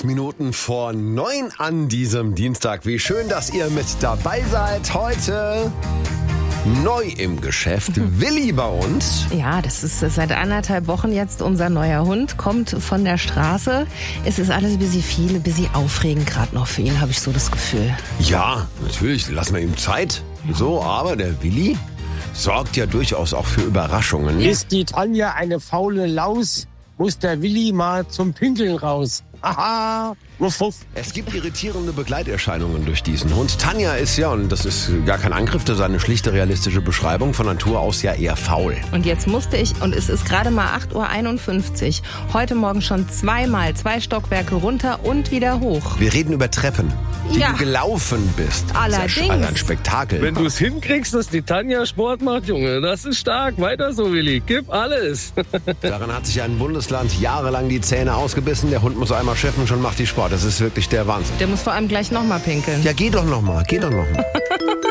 8 Minuten vor 9 an diesem Dienstag. Wie schön, dass ihr mit dabei seid. Heute neu im Geschäft. Willi bei uns. Ja, das ist seit 1,5 Wochen jetzt unser neuer Hund. Kommt von der Straße. Es ist alles ein bisschen aufregend gerade noch für ihn, habe ich so das Gefühl. Ja, natürlich. Lassen wir ihm Zeit. So, aber der Willi sorgt ja durchaus auch für Überraschungen. Ist die Tanja eine faule Laus, muss der Willi mal zum Pinkeln raus. Aha, wuff, wuff. Es gibt irritierende Begleiterscheinungen durch diesen Hund. Tanja ist ja, und das ist gar kein Angriff, das ist eine schlichte, realistische Beschreibung, von Natur aus ja eher faul. Und jetzt musste ich, und es ist gerade mal 8:51 Uhr, heute Morgen schon 2 Stockwerke runter und wieder hoch. Wir reden über Treppen, die Ja. du gelaufen bist. Allerdings. Das ist ja ein Spektakel. Wenn du es hinkriegst, dass die Tanja Sport macht, Junge, das ist stark. Weiter so, Willi. Gib alles. Daran hat sich ein Bundesland jahrelang die Zähne ausgebissen. Der Hund muss einmal schiffen, schon macht die Sport. Das ist wirklich der Wahnsinn. Der muss vor allem gleich nochmal pinkeln. Ja, geh doch noch mal.